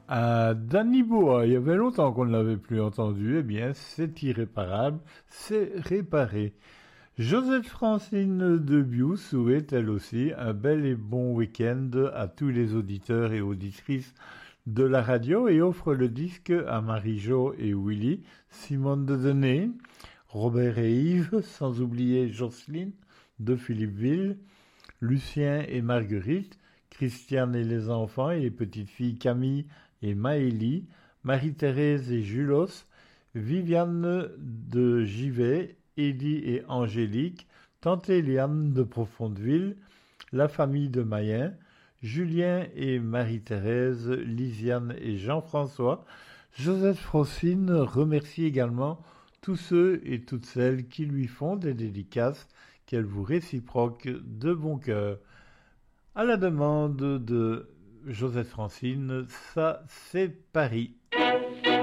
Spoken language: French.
Danny Bois, il y avait longtemps qu'on ne l'avait plus entendu. Eh bien, c'est irréparable, c'est réparé. Josette Francine Debiou souhaite elle aussi un bel et bon week-end à tous les auditeurs et auditrices de la radio et offre le disque à Marie-Jo et Willy, Simone de Denay, Robert et Yves, sans oublier Jocelyne de Philippeville, Lucien et Marguerite, Christiane et les enfants et les petites filles Camille et Maëlie, Marie-Thérèse et Julos, Viviane de Givet, Élie et Angélique, Tante Eliane de Profondeville, la famille de Mayen, Julien et Marie-Thérèse, Lisiane et Jean-François. Joseph Francine remercie également tous ceux et toutes celles qui lui font des dédicaces qu'elle vous réciproque de bon cœur. À la demande de Joseph Francine, ça c'est Paris.